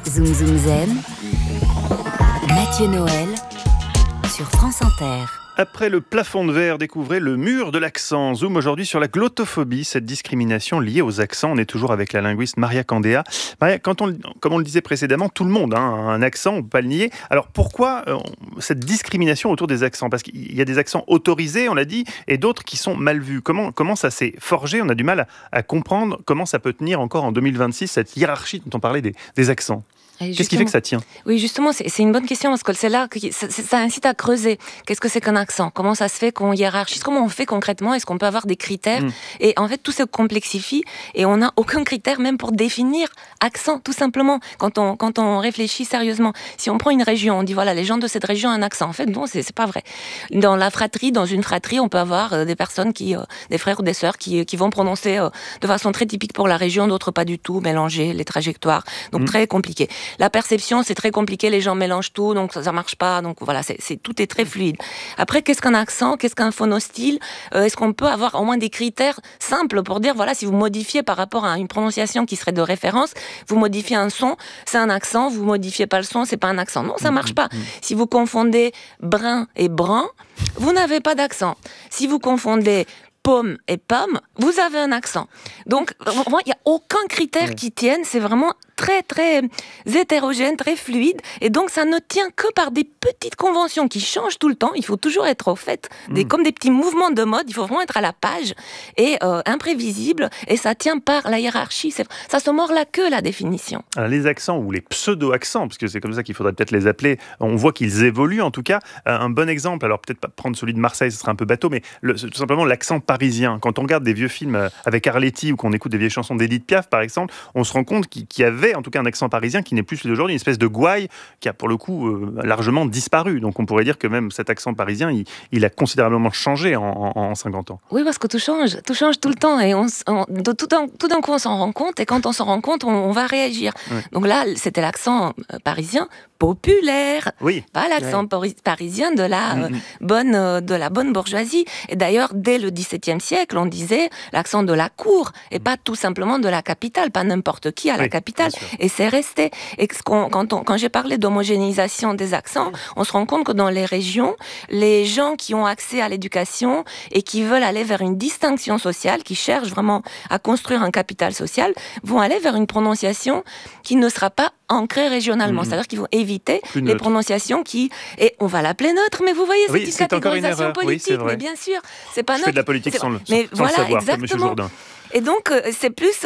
Zoom Zoom Zen, Mathieu Noël sur France Inter. Après le plafond de verre, découvrez le mur de l'accent. Zoom aujourd'hui sur la glottophobie, cette discrimination liée aux accents. On est toujours avec la linguiste Maria Candéa. Maria, comme on le disait précédemment, tout le monde a un accent, on ne peut pas le nier. Alors pourquoi cette discrimination autour des accents ? Parce qu'il y a des accents autorisés, on l'a dit, et d'autres qui sont mal vus. Comment ça s'est forgé ? On a du mal à comprendre comment ça peut tenir encore en 2026, cette hiérarchie dont on parlait des accents. Qu'est-ce qui fait que ça tient ? Oui, justement, c'est une bonne question, parce que c'est là que ça incite à creuser. Qu'est-ce que c'est qu'un accent ? Comment ça se fait qu'on hiérarchise ? Comment on fait concrètement ? Est-ce qu'on peut avoir des critères ? Et en fait, tout se complexifie, et on n'a aucun critère même pour définir accent, tout simplement. Quand on réfléchit sérieusement, si on prend une région, on dit voilà, les gens de cette région ont un accent. En fait, non, c'est pas vrai. Dans une fratrie, on peut avoir des personnes des frères ou des sœurs qui vont prononcer de façon très typique pour la région, d'autres pas du tout, mélanger les trajectoires. Donc très compliqué. La perception, c'est très compliqué, les gens mélangent tout, donc ça marche pas. Donc voilà, tout est très fluide. Après, qu'est-ce qu'un accent ? Qu'est-ce qu'un phonostyle ? Est-ce qu'on peut avoir au moins des critères simples pour dire, voilà, si vous modifiez par rapport à une prononciation qui serait de référence, vous modifiez un son, c'est un accent, vous modifiez pas le son, c'est pas un accent. Non, ça marche pas. Si vous confondez brun et brun, vous n'avez pas d'accent. Si vous confondez pomme et pomme, vous avez un accent. Donc, il n'y a aucun critère qui tienne, c'est vraiment très, très hétérogène, très fluide, et donc ça ne tient que par des petites conventions qui changent tout le temps. Il faut toujours être au fait, comme des petits mouvements de mode, il faut vraiment être à la page, et imprévisible, et ça tient par la hiérarchie. Ça se mord la queue, la définition. Alors, les accents, ou les pseudo-accents, parce que c'est comme ça qu'il faudrait peut-être les appeler, on voit qu'ils évoluent en tout cas. Un bon exemple, alors peut-être pas prendre celui de Marseille, ce serait un peu bateau, mais tout simplement l'accent parisien. Quand on regarde des vieux films avec Arletty, ou qu'on écoute des vieilles chansons d'Edith Piaf, par exemple, on se rend compte qu'il y avait en tout cas un accent parisien qui n'est plus celui d'aujourd'hui, une espèce de gouaille qui a pour le coup largement disparu. Donc on pourrait dire que même cet accent parisien, il a considérablement changé en 50 ans. Oui, parce que tout change tout le temps, et tout d'un coup on s'en rend compte, et quand on s'en rend compte, on va réagir. Donc là, c'était l'accent parisien populaire, pas l'accent parisien de la bonne bourgeoisie. Et d'ailleurs, dès le XVIIe siècle, on disait l'accent de la cour, et pas tout simplement de la capitale, pas n'importe qui à la capitale. Et c'est resté. Et quand j'ai parlé d'homogénéisation des accents, on se rend compte que dans les régions, les gens qui ont accès à l'éducation et qui veulent aller vers une distinction sociale, qui cherchent vraiment à construire un capital social, vont aller vers une prononciation qui ne sera pas ancrée régionalement. C'est-à-dire qu'ils vont éviter les prononciations et on va l'appeler neutre, mais vous voyez, c'est une catégorisation politique, mais bien sûr, c'est pas neutre. Je fais de la politique sans le savoir, comme M. Jourdain. Et donc, c'est plus...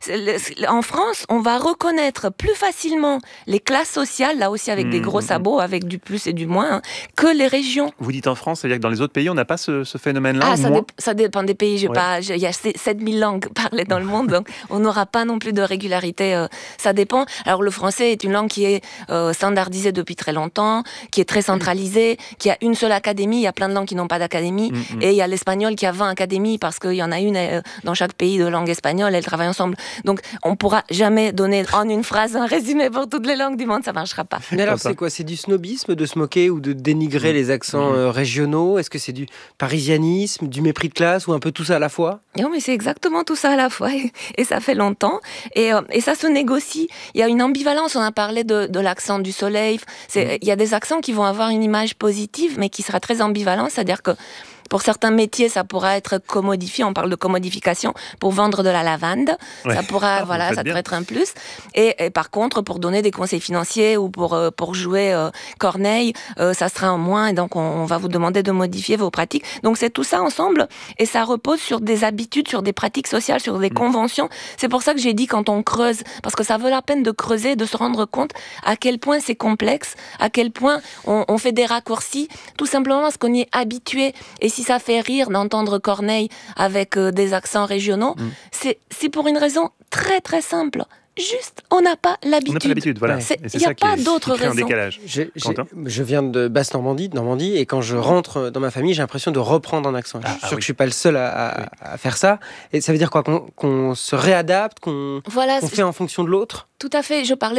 en France, on va reconnaître plus facilement les classes sociales, là aussi avec des gros sabots, avec du plus et du moins, que les régions. Vous dites en France, c'est-à-dire que dans les autres pays, on n'a pas ce phénomène-là Ça dépend des pays. Il y a 7000 langues parlées dans le monde, donc on n'aura pas non plus de régularité. Ça dépend. Alors, le français est une langue qui est standardisée depuis très longtemps, qui est très centralisée, qui a une seule académie. Il y a plein de langues qui n'ont pas d'académie. Et il y a l'espagnol qui a 20 académies, parce qu'il y en a une dans chaque pays de langue espagnole, elles travaillent ensemble. Donc, on ne pourra jamais donner en une phrase un résumé pour toutes les langues du monde, ça ne marchera pas. Mais alors, c'est quoi ? C'est du snobisme de se moquer ou de dénigrer les accents régionaux ? Est-ce que c'est du parisianisme, du mépris de classe, ou un peu tout ça à la fois ? Non, mais c'est exactement tout ça à la fois, et ça fait longtemps. Et ça se négocie. Il y a une ambivalence, on a parlé de l'accent du soleil. Il y a des accents qui vont avoir une image positive, mais qui sera très ambivalente, c'est-à-dire que pour certains métiers, ça pourra être commodifié. On parle de commodification pour vendre de la lavande. Ça pourra, ça pourrait être un plus. Et par contre, pour donner des conseils financiers ou pour jouer Corneille, ça sera un moins. Et donc, on va vous demander de modifier vos pratiques. Donc, c'est tout ça ensemble. Et ça repose sur des habitudes, sur des pratiques sociales, sur des conventions. C'est pour ça que j'ai dit quand on creuse, parce que ça vaut la peine de creuser, de se rendre compte à quel point c'est complexe, à quel point on fait des raccourcis, tout simplement parce qu'on y est habitué. Et si ça fait rire d'entendre Corneille avec des accents régionaux, c'est pour une raison très très simple. Juste, on n'a pas l'habitude. On n'a pas l'habitude, voilà. Il n'y a pas d'autre raison. Un décalage. Je viens de Basse-Normandie, et quand je rentre dans ma famille, j'ai l'impression de reprendre un accent. Je suis sûr que je ne suis pas le seul à faire ça. Et ça veut dire quoi ? Qu'on se réadapte, qu'on fait en fonction de l'autre ? Tout à fait. Je parlais de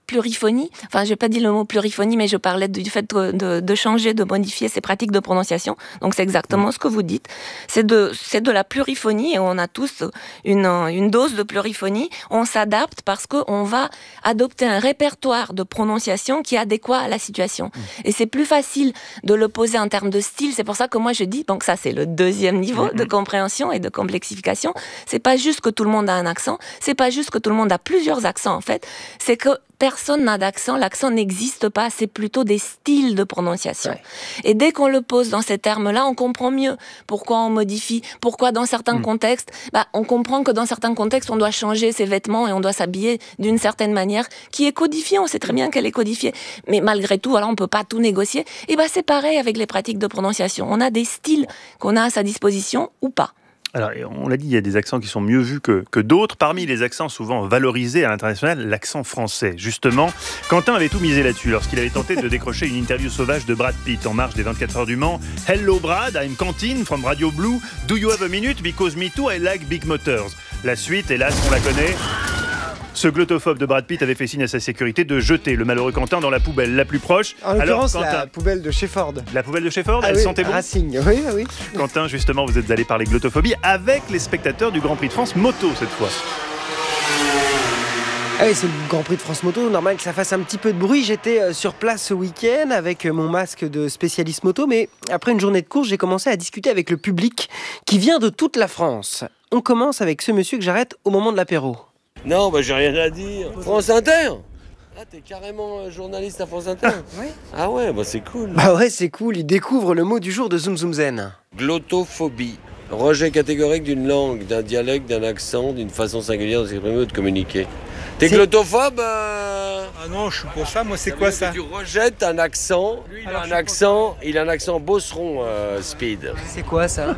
pluriphonie. Enfin, je n'ai pas dit le mot pluriphonie, mais je parlais du fait de changer, de modifier ses pratiques de prononciation. Donc, c'est exactement ce que vous dites. C'est de la pluriphonie et on a tous une dose de pluriphonie. On s'adapte parce qu'on va adopter un répertoire de prononciation qui est adéquat à la situation. Et c'est plus facile de le poser en termes de style. C'est pour ça que moi, je dis, donc ça, c'est le deuxième niveau de compréhension et de complexification. C'est pas juste que tout le monde a un accent. C'est pas juste que tout le monde a plusieurs accents, en fait. C'est que personne n'a d'accent, l'accent n'existe pas, c'est plutôt des styles de prononciation. Ouais. Et dès qu'on le pose dans ces termes-là, on comprend mieux pourquoi on modifie, pourquoi dans certains contextes, on comprend que dans certains contextes, on doit changer ses vêtements et on doit s'habiller d'une certaine manière qui est codifiée, on sait très bien qu'elle est codifiée. Mais malgré tout, alors on peut pas tout négocier. Et c'est pareil avec les pratiques de prononciation. On a des styles qu'on a à sa disposition ou pas. Alors, on l'a dit, il y a des accents qui sont mieux vus que d'autres. Parmi les accents souvent valorisés à l'international, l'accent français. Justement, Quentin avait tout misé là-dessus lorsqu'il avait tenté de décrocher une interview sauvage de Brad Pitt en marge des 24 heures du Mans. Hello Brad, I'm Quentin from Radio Blue. Do you have a minute? Because me too, I like big motors. La suite, hélas, on la connaît. Ce glottophobe de Brad Pitt avait fait signe à sa sécurité de jeter le malheureux Quentin dans la poubelle la plus proche. En l'occurrence, la poubelle de chez Ford. La poubelle de chez Ford, elle sentait bon. Racing, oui. Quentin, justement, vous êtes allé parler glottophobie avec les spectateurs du Grand Prix de France moto cette fois. Ah oui, c'est le Grand Prix de France moto, normal que ça fasse un petit peu de bruit. J'étais sur place ce week-end avec mon masque de spécialiste moto, mais après une journée de course, j'ai commencé à discuter avec le public qui vient de toute la France. On commence avec ce monsieur que j'arrête au moment de l'apéro. Non, j'ai rien à dire. France Inter. Ah, t'es carrément journaliste à France Inter. Oui. Ah ouais, c'est cool. Ouais, c'est cool. Il découvre le mot du jour de Zoom Zoom Zen. Glottophobie. Rejet catégorique d'une langue, d'un dialecte, d'un accent, d'une façon singulière de s'exprimer ou de communiquer. T'es glottophobe Ah non, je suis pour ça. Moi, c'est quoi ça? Tu rejettes un accent. Il a un accent bosseron, Speed. C'est quoi ça?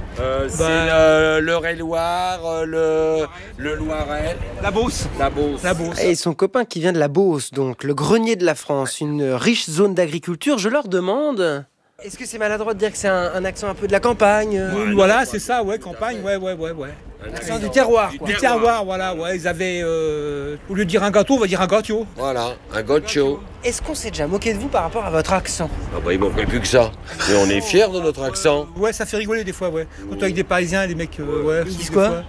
C'est le Ré-Loire, le Loiret. La Beauce. Et son copain qui vient de la Beauce, donc le grenier de la France, une riche zone d'agriculture. Je leur demande... Est-ce que c'est maladroit de dire que c'est un accent un peu de la campagne? Voilà, c'est ça, campagne, ouais. Accent du terroir, quoi. Du terroir, voilà, ils avaient... au lieu de dire un gâteau, on va dire un gâteau. Voilà, un gâteau. Est-ce qu'on s'est déjà moqué de vous par rapport à votre accent? Il manquait plus que ça. Mais on est fiers de notre accent. Ouais, ça fait rigoler des fois, ouais. Quand avec des Parisiens, des mecs, Ils disent quoi?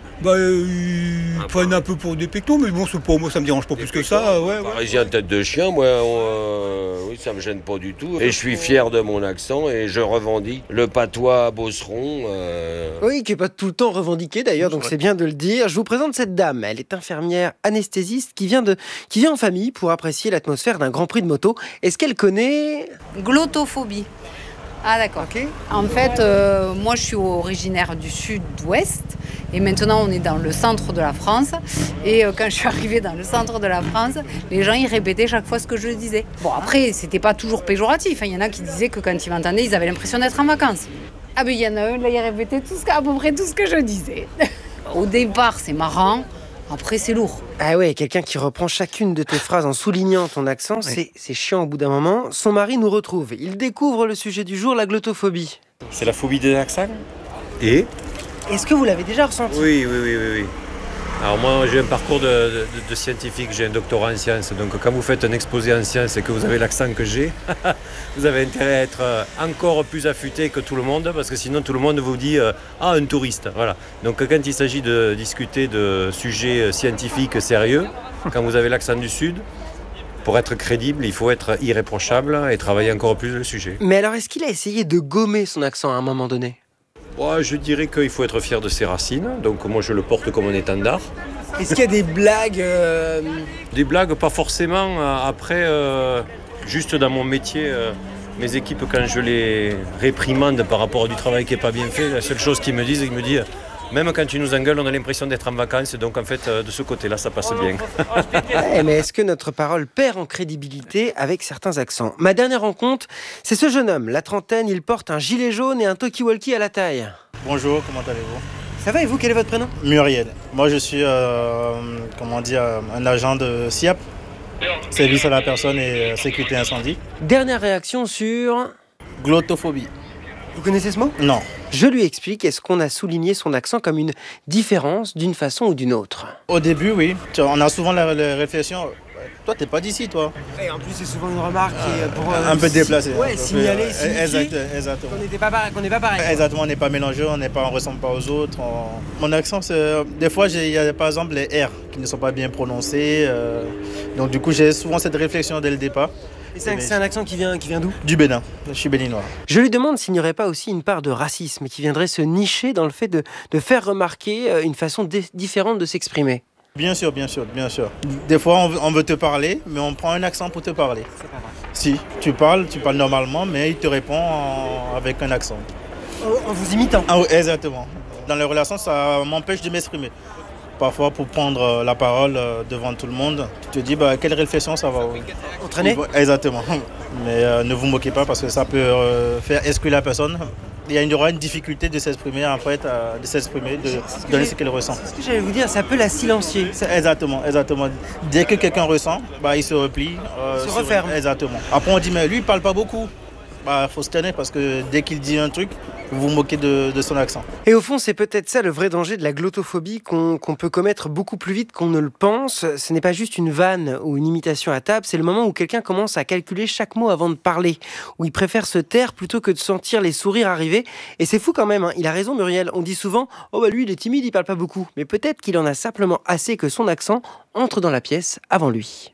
Ils prennent un peu pour des pectos, mais bon, pour moi, ça me dérange pas plus que ça, ouais. Parisien tête de chien, moi, oui, ça me gêne pas du tout. Et je suis fier de mon accent et je revendique le patois bosseron. Oui, qui n'est pas tout le temps revendiqué d'ailleurs, donc c'est bien de le dire. Je vous présente cette dame. Elle est infirmière anesthésiste qui vient en famille pour apprécier l'atmosphère d'un Grand Prix de moto. Est-ce qu'elle connaît... Glottophobie. Ah d'accord. Okay. En fait, moi je suis originaire du sud-ouest et maintenant on est dans le centre de la France. Et quand je suis arrivée dans le centre de la France, les gens ils répétaient chaque fois ce que je disais. Bon après, c'était pas toujours péjoratif. Il y en a qui disaient que quand ils m'entendaient, ils avaient l'impression d'être en vacances. Ah ben il y en a un, là il répétait à peu près tout ce que je disais. Au départ c'est marrant. Après, c'est lourd. Ah ouais, quelqu'un qui reprend chacune de tes phrases en soulignant ton accent, c'est chiant au bout d'un moment. Son mari nous retrouve. Il découvre le sujet du jour, la glottophobie. C'est la phobie des accents. Et est-ce que vous l'avez déjà ressenti? Oui. Alors moi, j'ai un parcours de scientifique, j'ai un doctorat en sciences. Donc quand vous faites un exposé en sciences et que vous avez l'accent que j'ai, vous avez intérêt à être encore plus affûté que tout le monde, parce que sinon tout le monde vous dit un touriste. Voilà. Donc quand il s'agit de discuter de sujets scientifiques sérieux, quand vous avez l'accent du Sud, pour être crédible, il faut être irréprochable et travailler encore plus le sujet. Mais alors, est-ce qu'il a essayé de gommer son accent à un moment donné? Je dirais qu'il faut être fier de ses racines, donc moi je le porte comme un étendard. Est-ce qu'il y a des blagues Des blagues, pas forcément. Après, juste dans mon métier, mes équipes, quand je les réprimande par rapport à du travail qui n'est pas bien fait, la seule chose qu'ils me disent, même quand tu nous engueules, on a l'impression d'être en vacances, donc en fait, de ce côté-là, ça passe bien. Mais est-ce que notre parole perd en crédibilité avec certains accents? Ma dernière rencontre, c'est ce jeune homme, la trentaine, il porte un gilet jaune et un talkie-walkie à la taille. Bonjour, comment allez-vous? Ça va et vous, quel est votre prénom? Muriel. Moi, je suis un agent de SIAP, service à la personne et sécurité incendie. Dernière réaction sur... Glottophobie. Vous connaissez ce mot? Non. Je lui explique, est-ce qu'on a souligné son accent comme une différence d'une façon ou d'une autre? Au début, oui. On a souvent la réflexion, toi, t'es pas d'ici, toi. Et en plus, c'est souvent une remarque qui est pour... un peu déplacée. Ouais, signaler, exactement. qu'on n'est pas pareil. Exactement, on n'est pas mélangés, on ne ressemble pas aux autres. Mon accent, des fois, il y a par exemple les R qui ne sont pas bien prononcés. Donc du coup, j'ai souvent cette réflexion dès le départ. Et c'est un accent qui vient d'où ? Du Bénin, je suis béninois. Je lui demande s'il n'y aurait pas aussi une part de racisme qui viendrait se nicher dans le fait de faire remarquer une façon différente de s'exprimer. Bien sûr. Des fois, on veut te parler, mais on prend un accent pour te parler. C'est pas vrai. Si, tu parles normalement, mais il te répond avec un accent. En vous imitant. Ah oui, exactement. Dans les relations, ça m'empêche de m'exprimer. Parfois, pour prendre la parole devant tout le monde, tu te dis quelle réflexion ça va entraîner. Exactement. Mais ne vous moquez pas parce que ça peut faire exclure la personne. Il y aura une difficulté de s'exprimer, en fait, de donner ce qu'elle ressent. C'est ce que j'allais vous dire, ça peut la silencier. Exactement. Dès que quelqu'un ressent, il se replie. Il se referme. Exactement. Après, on dit, mais lui, il ne parle pas beaucoup. Faut se tenir parce que dès qu'il dit un truc, vous vous moquez de son accent. Et au fond, c'est peut-être ça le vrai danger de la glottophobie qu'on peut commettre beaucoup plus vite qu'on ne le pense. Ce n'est pas juste une vanne ou une imitation à table, c'est le moment où quelqu'un commence à calculer chaque mot avant de parler, où il préfère se taire plutôt que de sentir les sourires arriver. Et c'est fou quand même, hein. Il a raison Muriel, on dit souvent « Oh lui il est timide, il parle pas beaucoup ». Mais peut-être qu'il en a simplement assez que son accent entre dans la pièce avant lui.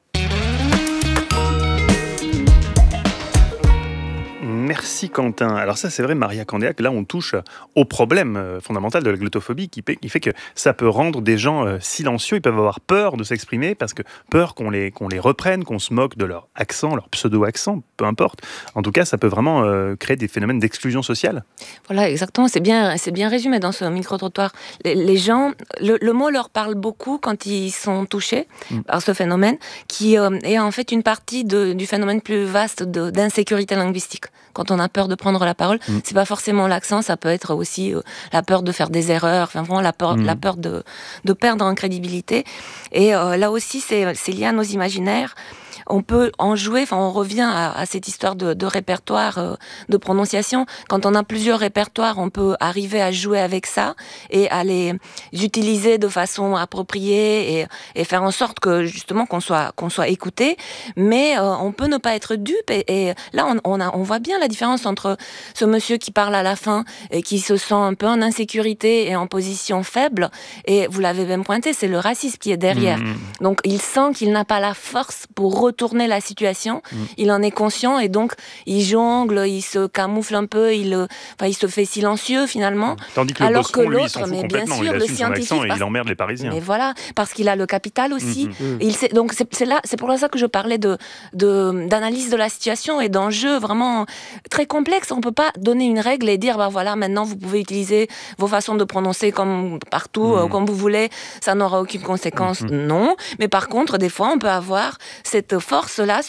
Merci Quentin. Alors ça c'est vrai Maria Candéa, que là on touche au problème fondamental de la glottophobie qui fait que ça peut rendre des gens silencieux, ils peuvent avoir peur de s'exprimer parce que peur qu'on les reprenne, qu'on se moque de leur accent, leur pseudo-accent, peu importe. En tout cas ça peut vraiment créer des phénomènes d'exclusion sociale. Voilà, exactement, c'est bien résumé dans ce micro-trottoir. Les gens, le mot leur parle beaucoup quand ils sont touchés par ce phénomène qui est en fait une partie du phénomène plus vaste d'insécurité linguistique. Quand on a peur de prendre la parole, c'est pas forcément l'accent, ça peut être aussi la peur de faire des erreurs, enfin vraiment la peur de perdre en crédibilité. Et là aussi, c'est lié à nos imaginaires. On peut en jouer, on revient à cette histoire de répertoire, de prononciation. Quand on a plusieurs répertoires, on peut arriver à jouer avec ça et à les utiliser de façon appropriée et faire en sorte que justement qu'on soit écouté. Mais on peut ne pas être dupe et là on voit bien la différence entre ce monsieur qui parle à la fin et qui se sent un peu en insécurité et en position faible. Et vous l'avez même pointé, c'est le racisme qui est derrière. Donc il sent qu'il n'a pas la force pour retourner la situation, il en est conscient et donc il jongle, il se camoufle un peu, il se fait silencieux finalement. Tandis que alors que lui, l'autre, mais bien sûr, le scientifique, et il emmerde les Parisiens. Mais voilà, parce qu'il a le capital aussi. Donc c'est pour ça que je parlais d'analyse de la situation et d'enjeux vraiment très complexes. On peut pas donner une règle et dire voilà, maintenant vous pouvez utiliser vos façons de prononcer comme partout, comme vous voulez, ça n'aura aucune conséquence. Non, mais par contre, des fois, on peut avoir cette force-là,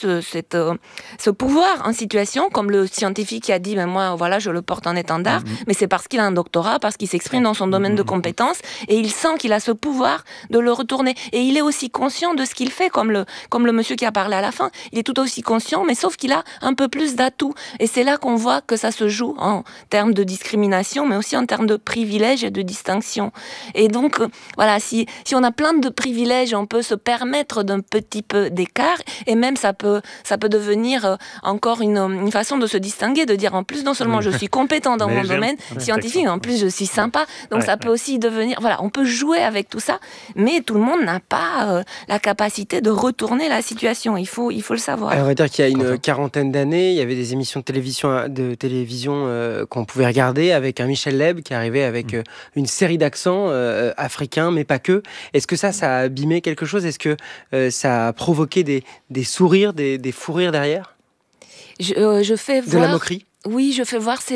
ce pouvoir en situation, comme le scientifique qui a dit, moi, voilà, je le porte en étendard, mais c'est parce qu'il a un doctorat, parce qu'il s'exprime dans son domaine de compétences, et il sent qu'il a ce pouvoir de le retourner. Et il est aussi conscient de ce qu'il fait, comme le monsieur qui a parlé à la fin. Il est tout aussi conscient, mais sauf qu'il a un peu plus d'atouts. Et c'est là qu'on voit que ça se joue en termes de discrimination, mais aussi en termes de privilèges et de distinction. Et donc, voilà, si on a plein de privilèges, on peut se permettre d'un petit peu d'écart. Et même ça peut devenir encore une façon de se distinguer, de dire en plus non seulement je suis compétent dans mon domaine scientifique, mais en plus je suis sympa. Donc ça peut aussi devenir, voilà, on peut jouer avec tout ça, mais tout le monde n'a pas la capacité de retourner la situation. Il faut le savoir. Alors, on va dire qu'il y a une quarantaine d'années, il y avait des émissions de télévision qu'on pouvait regarder avec un Michel Leb qui arrivait avec une série d'accents africains, mais pas que. Est-ce que ça a abîmé quelque chose ? Est-ce que ça a provoqué des sourires, des fous rires derrière ? Je fais voir... De la moquerie ? Oui, je fais voir, ça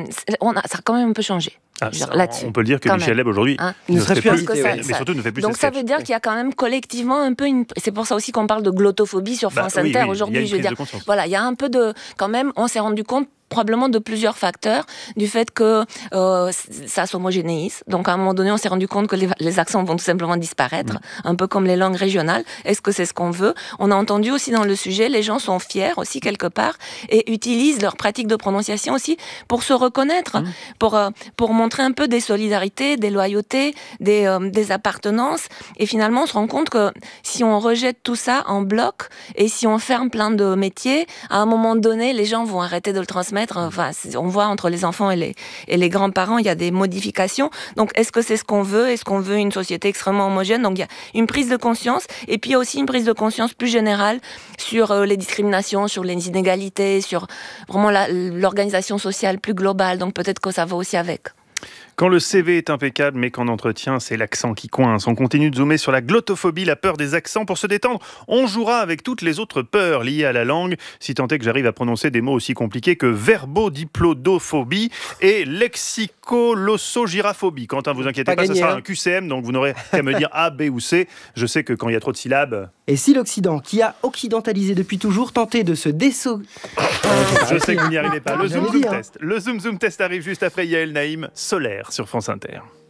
a quand même un peu changé. On peut le dire que Michel Leb aujourd'hui ne serait plus invité, mais surtout ne fait plus donc ça veut dire qu'il y a quand même collectivement un peu c'est pour ça aussi qu'on parle de glottophobie sur France Inter aujourd'hui. Je veux dire, voilà, il y a un peu de, quand même, on s'est rendu compte probablement de plusieurs facteurs, du fait que ça s'homogénéise. Donc, à un moment donné, on s'est rendu compte que les accents vont tout simplement disparaître, un peu comme les langues régionales. Est-ce que c'est ce qu'on veut? On a entendu aussi dans le sujet, les gens sont fiers aussi quelque part et utilisent leur pratique de prononciation aussi pour se reconnaître, pour montrer un peu des solidarités, des loyautés, des appartenances. Et finalement, on se rend compte que si on rejette tout ça en bloc et si on ferme plein de métiers, à un moment donné, les gens vont arrêter de le transmettre. Enfin, on voit entre les enfants et les grands-parents, il y a des modifications. Donc, est-ce que c'est ce qu'on veut? Est-ce qu'on veut une société extrêmement homogène? Donc, il y a une prise de conscience et puis il y a aussi une prise de conscience plus générale sur les discriminations, sur les inégalités, sur vraiment l'organisation sociale plus globale. Donc, peut-être que ça va aussi avec. Quand le CV est impeccable, mais qu'en entretien, c'est l'accent qui coince. On continue de zoomer sur la glottophobie, la peur des accents. Pour se détendre, on jouera avec toutes les autres peurs liées à la langue, si tant est que j'arrive à prononcer des mots aussi compliqués que verbodiplodophobie et lexicolosogiraphobie. Quentin, vous inquiétez pas, ça sera un QCM, donc vous n'aurez qu'à me dire A, B ou C. Je sais que quand il y a trop de syllabes... Et si l'Occident, qui a occidentalisé depuis toujours, tentait de se Je sais que vous n'y arrivez pas. Le Zoom Test arrive juste après Yael Naïm, Solaire sur France Inter.